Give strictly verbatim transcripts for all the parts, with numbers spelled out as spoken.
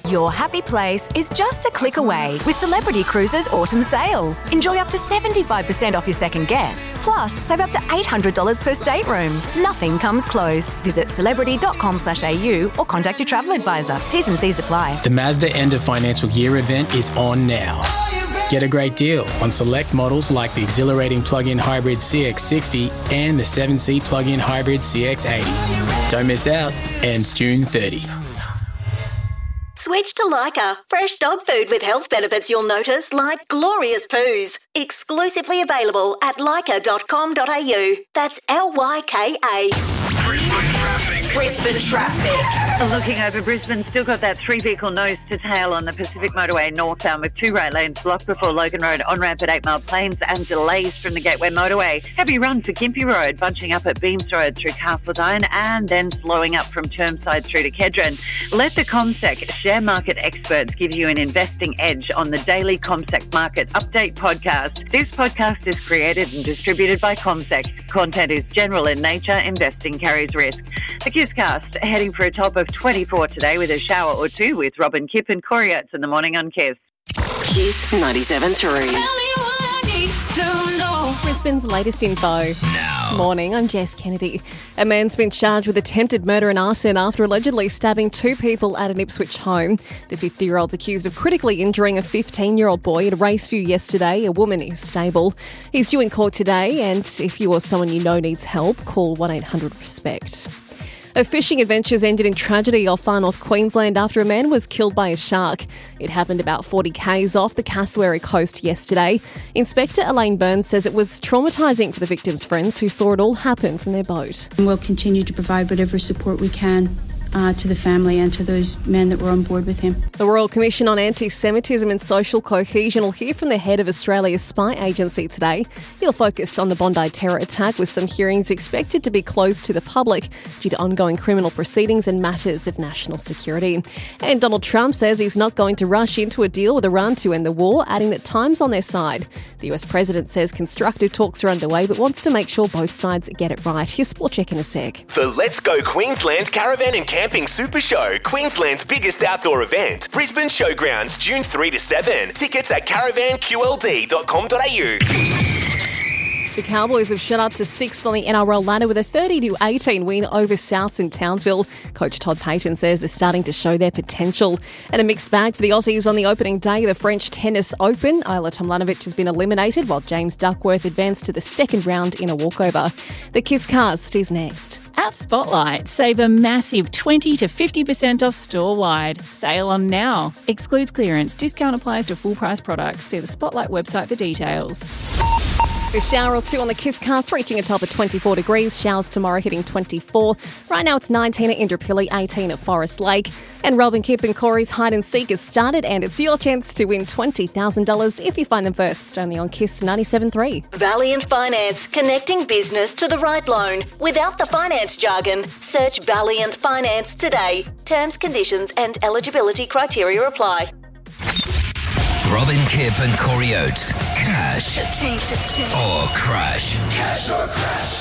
Your happy place is just a click away with Celebrity Cruises Autumn Sale. Enjoy up to seventy-five percent off your second guest. Plus, save up to eight hundred dollars per stateroom. Nothing comes close. Visit celebrity.com slash AU or contact your travel advisor. T's and C's apply. The Mazda End of Financial Year event is on now. Get a great deal on select models like the exhilarating plug-in hybrid C X sixty and the seven-seat plug-in hybrid C X eighty. Don't miss out. Ends June thirtieth. Switch to Lyca. Fresh dog food with health benefits you'll notice, like glorious poos. Exclusively available at lyca dot com dot a u. That's L Y K A. Brisbane traffic. Brisbane traffic. Looking over Brisbane, still got that three-vehicle nose to tail on the Pacific Motorway northbound with two right lanes blocked before Logan Road on-ramp at Eight Mile Plains and delays from the Gateway Motorway. Heavy run for Gympie Road, bunching up at Beams Road through Castledine and then slowing up from Chermside through to Kedron. Let the CommSec share market experts give you an investing edge on the daily CommSec Market Update podcast. This podcast is created and distributed by CommSec. Content is general in nature. Investing carries risk. The Kisscast heading for a top of twenty-four today with a shower or two with Robin Kipp and Corey Oates in the morning on Kiss. Kiss ninety-seven point three. Brisbane's latest info. Now. Morning, I'm Jess Kennedy. A man's been charged with attempted murder and arson after allegedly stabbing two people at an Ipswich home. The fifty-year-old's accused of critically injuring a fifteen-year-old boy at a Raceview yesterday. A woman is stable. He's due in court today, and if you or someone you know needs help, call one eight hundred RESPECT. A fishing adventure's ended in tragedy off far north Queensland after a man was killed by a shark. It happened about forty kays off the Cassowary coast yesterday. Inspector Elaine Burns says it was traumatising for the victims' friends who saw it all happen from their boat. We'll continue to provide whatever support we can Uh, to the family and to those men that were on board with him. The Royal Commission on Anti-Semitism and Social Cohesion will hear from the head of Australia's spy agency today. He'll focus on the Bondi terror attack, with some hearings expected to be closed to the public due to ongoing criminal proceedings and matters of national security. And Donald Trump says he's not going to rush into a deal with Iran to end the war, adding that time's on their side. The U S president says constructive talks are underway but wants to make sure both sides get it right. Here's Sport Check in a sec. The Let's Go Queensland Caravan and Camping Super Show, Queensland's biggest outdoor event. Brisbane Showgrounds, June third to seventh. Tickets at caravan q l d dot com dot a u. The Cowboys have shot up to sixth on the N R L ladder with a thirty to eighteen win over Souths in Townsville. Coach Todd Payton says they're starting to show their potential. And a mixed bag for the Aussies on the opening day of the French Tennis Open. Isla Tomljanovic has been eliminated while James Duckworth advanced to the second round in a walkover. The Kisscast is next. At Spotlight, save a massive twenty to fifty percent off store-wide. Sale on now. Excludes clearance. Discount applies to full-price products. See the Spotlight website for details. A shower or two on the Kisscast, reaching a top of twenty-four degrees. Showers tomorrow hitting twenty-four. Right now it's nineteen at Indooroopilly, eighteen at Forest Lake. And Robin Kipp and Corey's Hide and Seek has started, and it's your chance to win twenty thousand dollars if you find them first. Only on Kiss ninety-seven point three. Valiant Finance, connecting business to the right loan without the finance jargon. Search Valiant Finance today. Terms, conditions and eligibility criteria apply. Robin Kipp and Corey Oates. Cash or crash. Cash or crash.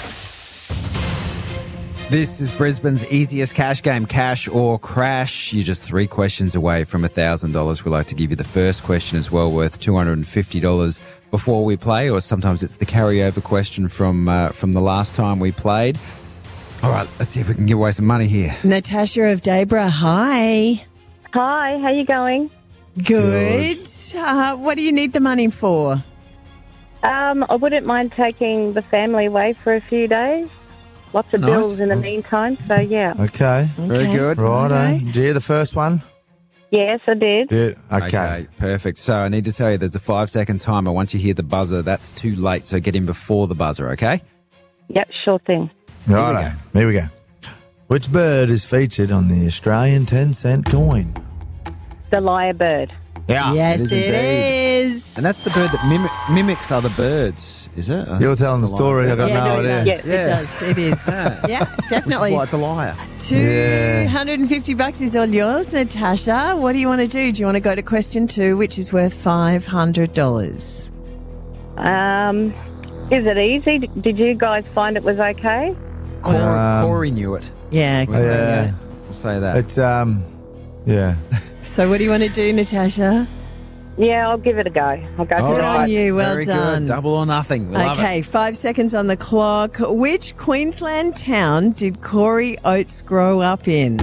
This is Brisbane's easiest cash game, cash or crash. You're just three questions away from one thousand dollars. We like to give you the first question as well, worth two hundred fifty dollars before we play, or sometimes it's the carryover question from uh, from the last time we played. All right, let's see if we can give away some money here. Natasha of Debra, hi. Hi, how you going? Good. Uh, what do you need the money for? Um, I wouldn't mind taking the family away for a few days. Lots of Nice. bills in the meantime, so yeah. Okay. Very good. Righto. Okay. Did you hear the first one? Yes, I did. Yeah. Okay. Okay, perfect. So I need to tell you there's a five-second timer. Once you hear the buzzer, that's too late, so get in before the buzzer, okay? Yep, sure thing. Righto. Here we go. Which bird is featured on the Australian ten cent coin? The lyrebird. Yeah. Yes, It is it indeed. is. And that's the bird that mimic, mimics other birds, is it? I You're think telling the it's a story. lion. I got Yeah, no no, it idea. does. Yeah. It does. It is. Yeah, Which definitely. is why it's a liar. two hundred fifty bucks is all yours, Natasha. What do you want to do? Do you want to go to question two, which is worth five hundred dollars? Um, is it easy? Did you guys find it was okay? Corey, Um, Corey knew it. Yeah. We'll say, Yeah. we'll say that. It's um, Yeah. So what do you want to do, Natasha? Yeah, I'll give it a go. I'll go All for Good right. on you. Well Very done. good. Double or nothing. We love Okay, it. five seconds on the clock. Which Queensland town did Corey Oates grow up in?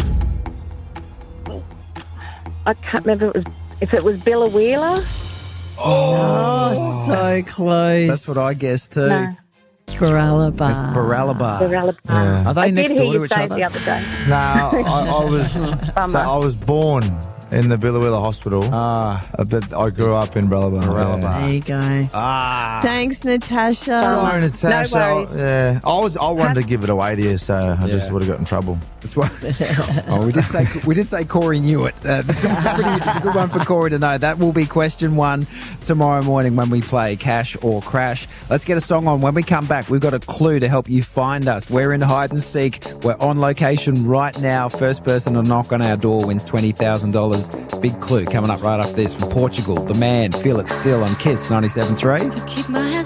I can't remember if it was, if it was Billawheeler. Oh, so close. That's what I guessed too. No. Baralabar. It's Baralabar. Baralabar. Yeah. Are they I next did hear door to you each say it other? the other day. No, I, I was so Bummer. I was born in the Billawheeler Hospital, Ah, uh, but I grew up in Baralabar. Baralabar. There you go. ah. Thanks, Natasha. Sorry, Natasha. No worries. yeah, I was. I wanted to give it away to you, so I just Yeah. would have got in trouble. That's why. Oh, we did say we did say Corey knew it. Uh, it's, a pretty, it's a good one for Corey to know. That will be question one tomorrow morning when we play Cash or Crash. Let's get a song on. When we come back, we've got a clue to help you find us. We're in hide and seek. We're on location right now. First person to knock on our door wins twenty thousand dollars. Big clue coming up right after this from Portugal. The Man, Feel It Still on Kiss ninety-seven point three. Keep my hands